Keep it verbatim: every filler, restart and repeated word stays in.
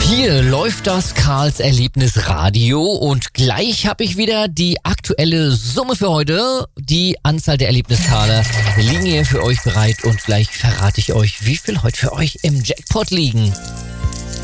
Hier läuft das Karls Erlebnisradio und gleich habe ich wieder die aktuelle Summe für heute. Die Anzahl der Erlebnistaler liegen hier für euch bereit und gleich verrate ich euch, wie viel heute für euch im Jackpot liegen.